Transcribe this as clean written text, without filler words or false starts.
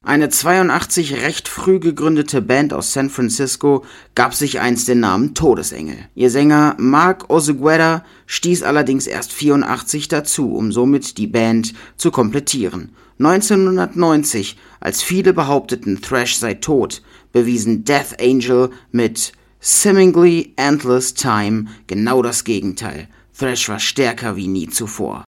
Eine 82 recht früh gegründete Band aus San Francisco gab sich einst den Namen Todesengel. Ihr Sänger Mark Oseguera stieß allerdings erst 84 dazu, um somit die Band zu komplettieren. 1990, als viele behaupteten, Thrash sei tot, bewiesen Death Angel mit Seemingly Endless Time genau das Gegenteil. Thrash war stärker wie nie zuvor.